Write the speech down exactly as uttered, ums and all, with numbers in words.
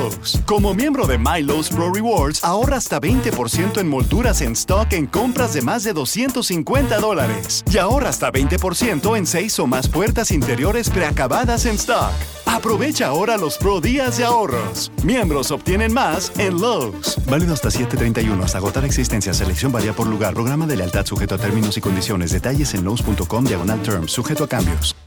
Lowe's. Como miembro de My Lowe's Pro Rewards, ahorra hasta veinte por ciento en molduras en stock en compras de más de doscientos cincuenta dólares. Y ahorra hasta veinte por ciento en seis o más puertas interiores preacabadas en stock. Aprovecha ahora los Pro Días de ahorros. Miembros obtienen más en Lowe's. Válido hasta siete treinta y uno. Hasta agotar existencia. Selección varía por lugar. Programa de lealtad sujeto a términos y condiciones. Detalles en lowes punto com diagonal terms. Sujeto a cambios.